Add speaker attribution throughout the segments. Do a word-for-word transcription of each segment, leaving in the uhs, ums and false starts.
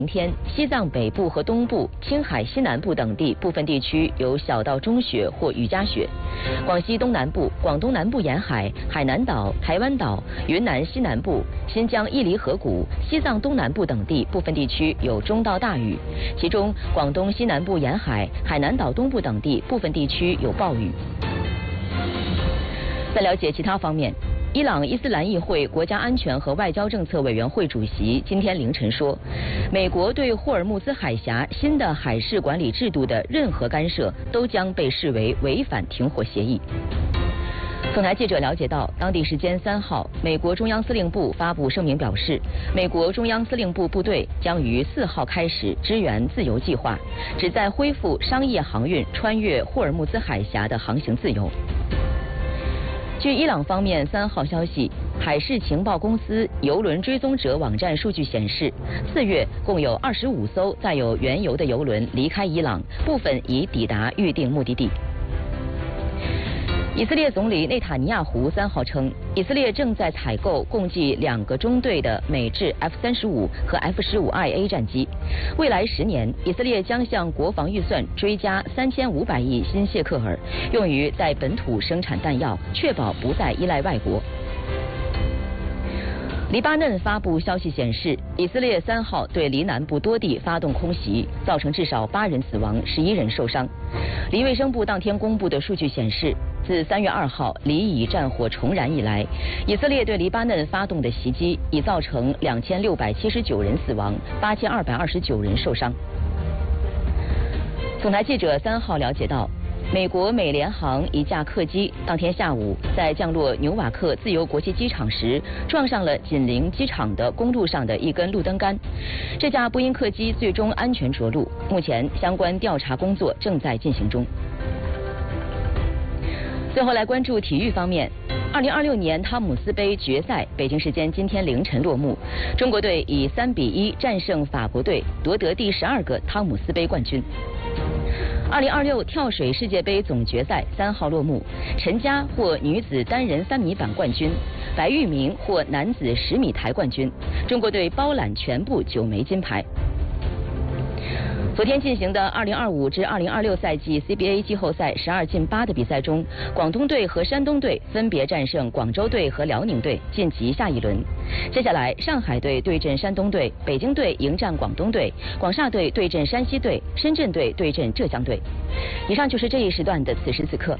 Speaker 1: 明天，西藏北部和东部、青海西南部等地部分地区有小到中雪或雨夹雪；广西东南部、广东南部沿海、海南岛、台湾岛、云南西南部、新疆伊犁河谷、西藏东南部等地部分地区有中到大雨，其中广东西南部沿海、海南岛东部等地部分地区有暴雨。在了解其他方面。伊朗伊斯兰议会国家安全和外交政策委员会主席今天凌晨说，美国对霍尔木兹海峡新的海事管理制度的任何干涉都将被视为违反停火协议。总台记者了解到，当地时间三号，美国中央司令部发布声明表示，美国中央司令部部队将于四号开始支援自由计划，旨在恢复商业航运穿越霍尔木兹海峡的航行自由。据伊朗方面三号消息，海事情报公司油轮追踪者网站数据显示，四月共有二十五艘载有原油的油轮离开伊朗，部分已抵达预定目的地。以色列总理内塔尼亚胡三号称，以色列正在采购共计两个中队的美制 F 三十五和 F 十五 I A 战机。未来十年，以色列将向国防预算追加三千五百亿新谢克尔，用于在本土生产弹药，确保不再依赖外国。黎巴嫩发布消息显示，以色列三号对黎南部多地发动空袭，造成至少八人死亡，十一人受伤。黎卫生部当天公布的数据显示，自三月二号黎以战火重燃以来，以色列对黎巴嫩发动的袭击已造成两千六百七十九人死亡，八千二百二十九人受伤。总台记者三号了解到，美国美联航一架客机当天下午在降落纽瓦克自由国际机场时，撞上了紧邻机场的公路上的一根路灯杆。这架波音客机最终安全着陆，目前相关调查工作正在进行中。最后来关注体育方面，二零二六年汤姆斯杯决赛北京时间今天凌晨落幕，中国队以三比一战胜法国队，夺得第十二个汤姆斯杯冠军。二零二六跳水世界杯总决赛三号落幕，陈佳获女子单人三米板冠军，白玉明获男子十米台冠军，中国队包揽全部九枚金牌。昨天进行的二零二五至二零二六赛季 C B A 季后赛十二进八的比赛中，广东队和山东队分别战胜广州队和辽宁队，晋级下一轮。接下来，上海队对阵山东队，北京队迎战广东队，广厦队对阵山西队，深圳队对阵浙江队。以上就是这一时段的此时此刻。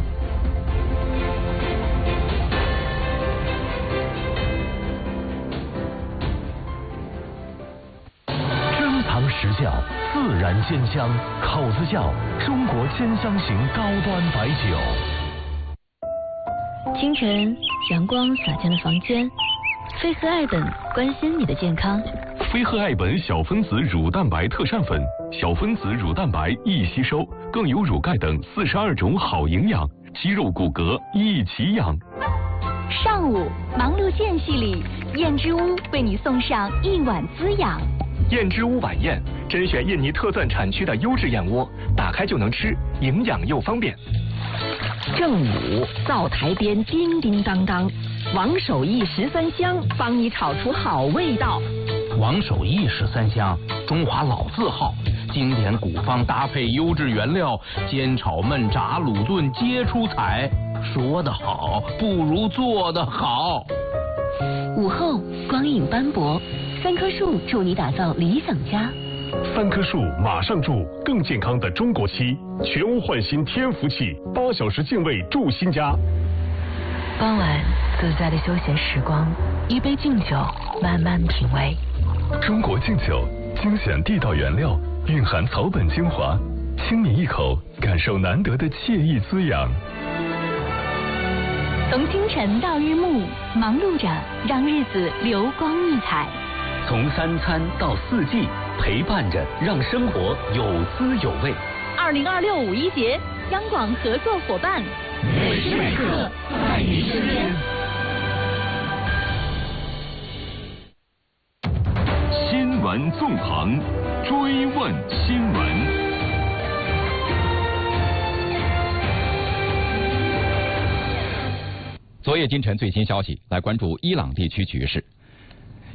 Speaker 2: 实窖自然鲜香，口子窖中国鲜香型高端白酒。
Speaker 3: 清晨，阳光洒进了房间，飞鹤爱本关心你的健康。
Speaker 4: 飞鹤爱本小分子乳蛋白特膳粉，小分子乳蛋白易吸收，更有乳钙等四十二种好营养，肌肉骨骼一起养。
Speaker 3: 上午忙碌间隙里，燕之屋为你送上一碗滋养。
Speaker 5: 燕之屋晚宴，甄选印尼特赞产区的优质燕窝，打开就能吃，营养又方便。
Speaker 6: 正午，灶台边叮叮当当，王守义十三香帮你炒出好味道。
Speaker 7: 王守义十三香，中华老字号，经典古方搭配优质原料，煎炒焖炸卤炖皆出彩。说得好，不如做得好。
Speaker 3: 午后，光影斑驳。三棵树助你打造理想家。
Speaker 4: 三棵树马上住更健康的中国漆，全屋焕新天福气，八小时净味住新家。
Speaker 3: 傍晚自在的休闲时光，一杯敬酒，慢慢品味。
Speaker 4: 中国敬酒，精选地道原料，蕴含草本精华，轻抿一口，感受难得的惬意滋养。
Speaker 3: 从清晨到日暮，忙碌着让日子流光溢彩。
Speaker 8: 从三餐到四季，陪伴着让生活有滋有味。
Speaker 3: 二零二六五一节，央广合作伙伴，
Speaker 9: 每时每刻在你身边。
Speaker 4: 新闻纵横，追问新闻。
Speaker 10: 昨夜今晨最新消息，来关注伊朗地区局势。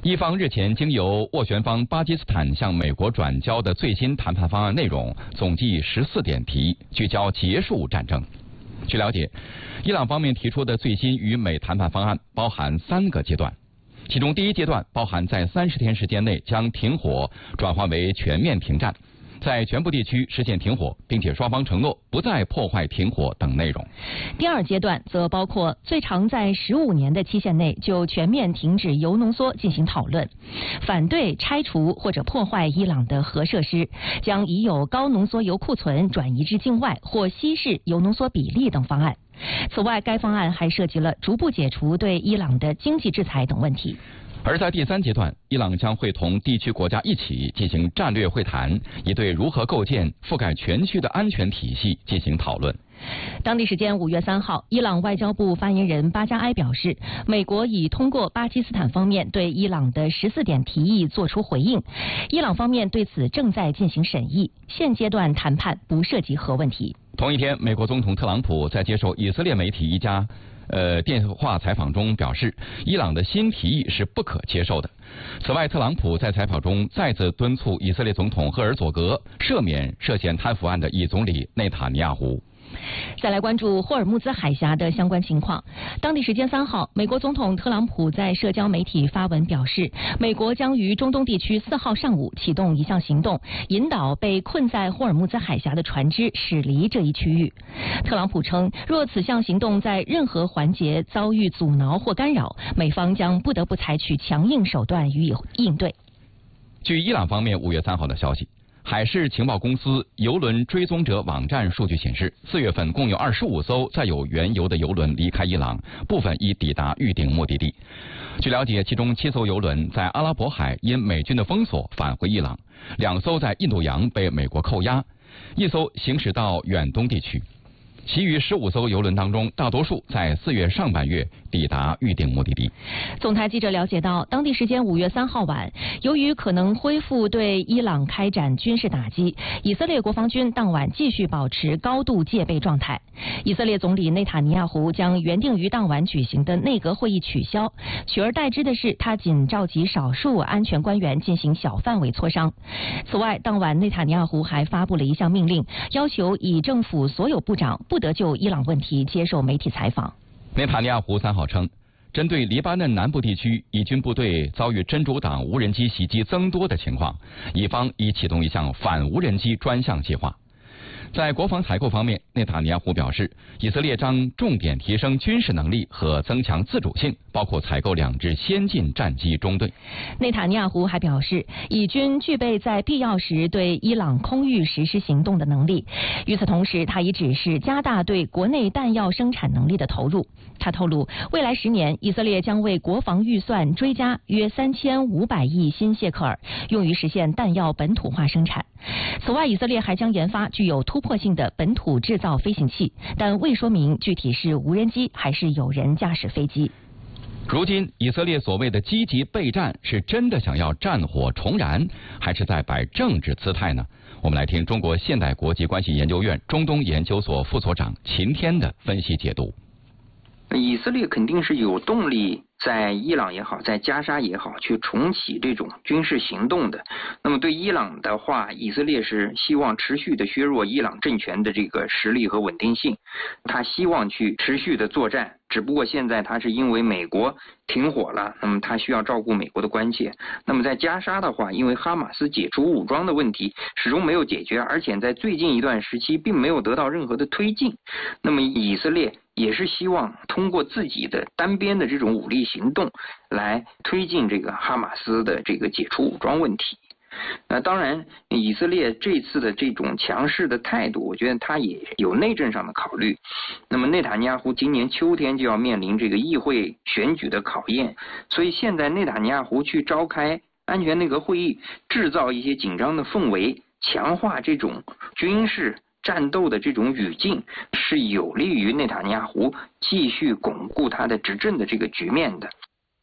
Speaker 10: 伊方日前经由斡旋方巴基斯坦向美国转交的最新谈判方案内容，总计十四点提议，聚焦结束战争。据了解，伊朗方面提出的最新与美谈判方案包含三个阶段，其中第一阶段包含在三十天时间内将停火转化为全面停战，在全部地区实现停火，并且双方承诺不再破坏停火等内容。
Speaker 11: 第二阶段则包括最长在十五年的期限内就全面停止铀浓缩进行讨论，反对拆除或者破坏伊朗的核设施，将已有高浓缩铀库存转移至境外或稀释铀浓缩比例等方案。此外，该方案还涉及了逐步解除对伊朗的经济制裁等问题。
Speaker 10: 而在第三阶段，伊朗将会同地区国家一起进行战略会谈，以对如何构建覆盖全区的安全体系进行讨论。
Speaker 11: 当地时间五月三号，伊朗外交部发言人巴加埃表示，美国已通过巴基斯坦方面对伊朗的十四点提议作出回应，伊朗方面对此正在进行审议，现阶段谈判不涉及核问题。
Speaker 10: 同一天，美国总统特朗普在接受以色列媒体一家呃电话采访中表示，伊朗的新提议是不可接受的。此外，特朗普在采访中再次敦促以色列总统赫尔佐格赦免涉嫌贪腐案的以总理内塔尼亚胡。
Speaker 11: 再来关注霍尔木兹海峡的相关情况。当地时间三号，美国总统特朗普在社交媒体发文表示，美国将于中东地区四号上午启动一项行动，引导被困在霍尔木兹海峡的船只驶离这一区域。特朗普称，若此项行动在任何环节遭遇阻挠或干扰，美方将不得不采取强硬手段予以应对。
Speaker 10: 据伊朗方面五月三号的消息，海事情报公司油轮追踪者网站数据显示，四月份共有二十五艘载有原油的油轮离开伊朗，部分已抵达预定目的地。据了解，其中七艘油轮在阿拉伯海因美军的封锁返回伊朗，两艘在印度洋被美国扣押，一艘行驶到远东地区。其余十五艘油轮当中，大多数在四月上半月抵达预定目的地。
Speaker 11: 总台记者了解到，当地时间五月三号晚，由于可能恢复对伊朗开展军事打击，以色列国防军当晚继续保持高度戒备状态。以色列总理内塔尼亚胡将原定于当晚举行的内阁会议取消，取而代之的是他仅召集少数安全官员进行小范围磋商。此外，当晚内塔尼亚胡还发布了一项命令，要求以政府所有部长不得就伊朗问题接受媒体采访。
Speaker 10: 内塔尼亚胡三号称，针对黎巴嫩南部地区以军部队遭遇真主党无人机袭击增多的情况，以方已启动一项反无人机专项计划。在国防采购方面，内塔尼亚胡表示，以色列将重点提升军事能力和增强自主性，包括采购两支先进战机中队。
Speaker 11: 内塔尼亚胡还表示，以军具备在必要时对伊朗空域实施行动的能力。与此同时，他已指示加大对国内弹药生产能力的投入。他透露，未来十年，以色列将为国防预算追加约三千五百亿新谢克尔，用于实现弹药本土化生产。此外，以色列还将研发具有突破性的本土制造飞行器，但未说明具体是无人机还是有人驾驶飞机。
Speaker 10: 如今，以色列所谓的积极备战，是真的想要战火重燃，还是在摆政治姿态呢？我们来听中国现代国际关系研究院中东研究所副所长秦天的分析解读。
Speaker 12: 以色列肯定是有动力在伊朗也好，在加沙也好，去重启这种军事行动的。那么对伊朗的话，以色列是希望持续的削弱伊朗政权的这个实力和稳定性，他希望去持续的作战。只不过现在他是因为美国停火了，那么他需要照顾美国的关切。那么在加沙的话，因为哈马斯解除武装的问题始终没有解决，而且在最近一段时期并没有得到任何的推进。那么以色列也是希望通过自己的单边的这种武力行动来推进这个哈马斯的这个解除武装问题。那当然，以色列这次的这种强势的态度，我觉得他也有内政上的考虑。那么内塔尼亚胡今年秋天就要面临这个议会选举的考验，所以现在内塔尼亚胡去召开安全内阁会议，制造一些紧张的氛围，强化这种军事战斗的这种语境，是有利于内塔尼亚胡继续巩固他的执政的这个局面的。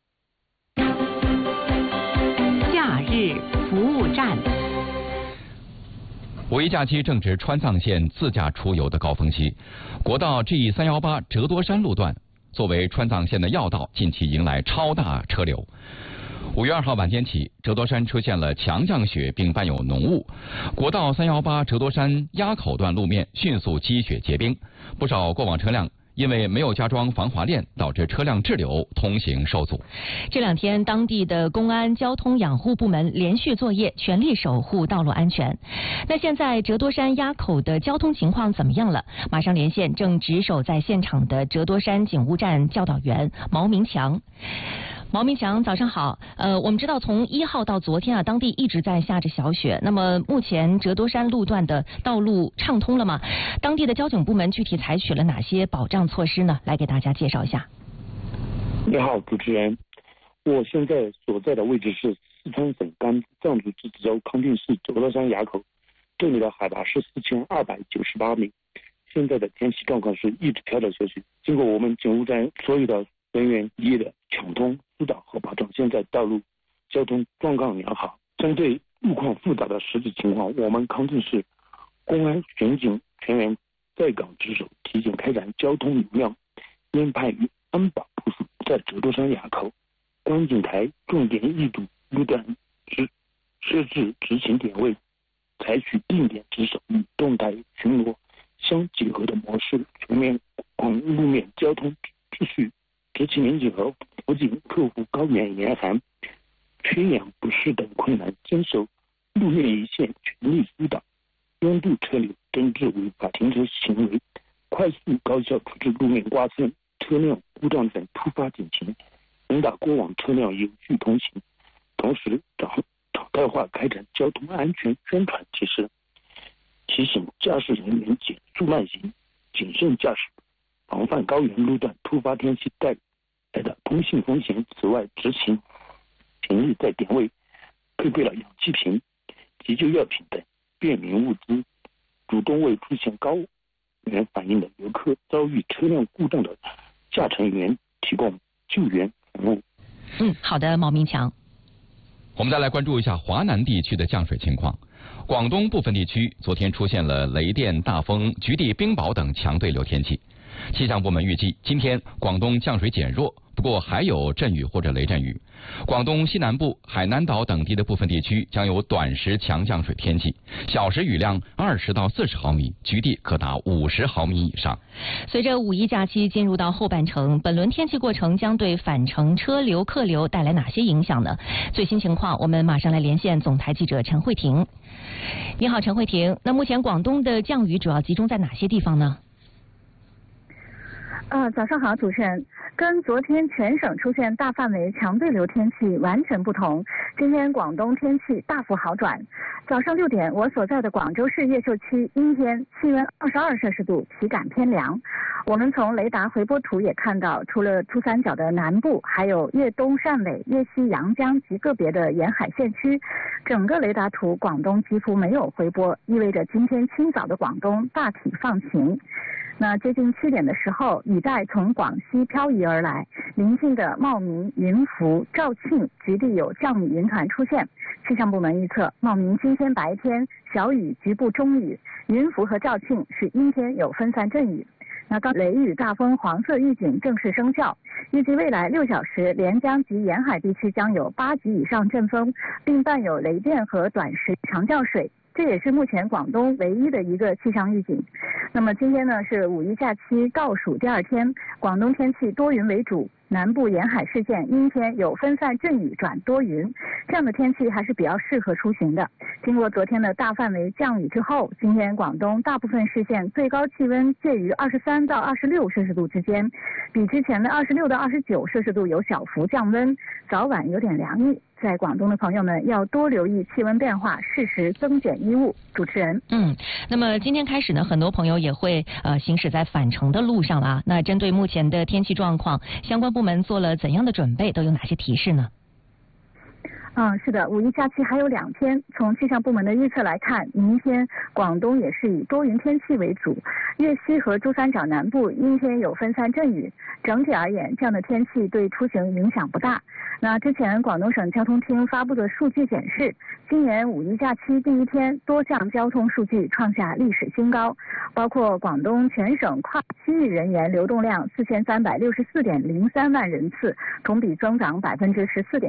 Speaker 6: 假日服务站。
Speaker 10: 五一假期正值川藏线自驾出游的高峰期，国道 G 三一八折多山路段作为川藏线的要道，近期迎来超大车流。 五月二号晚间起，折多山出现了强降雪，并伴有浓雾。国道三一八折多山垭口段路面迅速积雪结冰，不少过往车辆因为没有加装防滑链，导致车辆滞留，通行受阻。
Speaker 11: 这两天，当地的公安、交通养护部门连续作业，全力守护道路安全。那现在折多山垭口的交通情况怎么样了？马上连线正值守在现场的折多山警务站教导员毛明强。毛明强，早上好。呃，我们知道从一号到昨天啊，当地一直在下着小雪。那么目前折多山路段的道路畅通了吗？当地的交警部门具体采取了哪些保障措施呢？来给大家介绍一下。
Speaker 13: 你好，主持人，我现在所在的位置是四川省甘藏族自治州康定市折多山垭口，这里的海拔是四千二百九十八米。现在的天气状况是一直飘着小雪。经过我们警务站所有的人员一夜的抢通、疏导和保障，现在道路交通状况良好。针对路况复杂的实际情况，我们康定市公安巡警全员在岗值守，提前开展交通流量编排与安保部署。在折多山垭口观景台重点易堵路段设设置执勤点位，采取定点值守与动态巡逻相结合的模式，全面管控路面交通秩序。执勤民警和辅警克服高原严寒、缺氧不适等困难，坚守路面一线，全力疏导拥堵车流，侦治违法停车行为，快速高效处置路面刮蹭、车辆故障等突发警情，引导过往车辆有序通行。同时，常常态化开展交通安全宣传提示，提醒驾驶人员减速慢行、谨慎驾驶，防范高原路段突发天气带来的通信风险。此外，执勤平日在点位配备了氧气瓶、急救药品等便民物资，主动为出现高原反应的游客、遭遇车辆故障的驾乘员提供救援服务。
Speaker 11: 嗯，好的，毛明强。
Speaker 10: 我们再来关注一下华南地区的降水情况。广东部分地区昨天出现了雷电、大风、局地冰雹等强对流天气。气象部门预计，今天广东降水减弱，不过还有阵雨或者雷阵雨。广东西南部、海南岛等地的部分地区将有短时强降水天气，小时雨量二十到四十毫米，局地可达五十毫米以上。
Speaker 11: 随着五一假期进入到后半程，本轮天气过程将对返程车流、客流带来哪些影响呢？最新情况，我们马上来连线总台记者陈慧婷。你好，陈慧婷。那目前广东的降雨主要集中在哪些地方呢？
Speaker 14: 呃，早上好，主持人。跟昨天全省出现大范围强对流天气完全不同，今天广东天气大幅好转。早上六点，我所在的广州市越秀区阴天，气温二十二摄氏度，体感偏凉。我们从雷达回波图也看到，除了珠三角的南部，还有粤东汕尾、粤西阳江及个别的沿海县区，整个雷达图广东几乎没有回波，意味着今天清早的广东大体放晴。那接近七点的时候，雨带从广西漂移而来，临近的茂名、云浮、肇庆局地有降雨云团出现。气象部门预测，茂名今天白天小雨局部中雨，云浮和肇庆是阴天有分散阵雨。那刚雷雨大风黄色预警正式生效，预计未来六小时连江及沿海地区将有八级以上阵风，并伴有雷电和短时强降水。这也是目前广东唯一的一个气象预警。那么今天呢是五一假期倒数第二天，广东天气多云为主，南部沿海市县阴天有分散阵雨转多云，这样的天气还是比较适合出行的。经过昨天的大范围降雨之后，今天广东大部分市县最高气温介于二十三到二十六摄氏度之间，比之前的二十六到二十九摄氏度有小幅降温，早晚有点凉意。在广东的朋友们要多留意气温变化，适时增减衣物。主持人，
Speaker 11: 嗯，那么今天开始呢，很多朋友也会呃行驶在返程的路上了啊。那针对目前的天气状况，相关部门做了怎样的准备，都有哪些提示呢？
Speaker 14: 嗯，是的，五一假期还有两天。从气象部门的预测来看，明天广东也是以多云天气为主，粤西和珠三角南部阴天有分散阵雨。整体而言，这样的天气对出行影响不大。那之前广东省交通厅发布的数据显示，今年五一假期第一天多项交通数据创下历史新高，包括广东全省跨区域人员流动量四千三百六十四点零三万人次，同比增长百分之十四点。